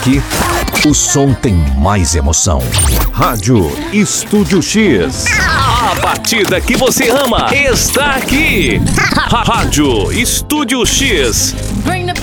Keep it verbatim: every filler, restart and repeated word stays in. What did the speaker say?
Aqui, o som tem mais emoção. Rádio Estúdio X. A batida que você ama está aqui. Rádio Estúdio X.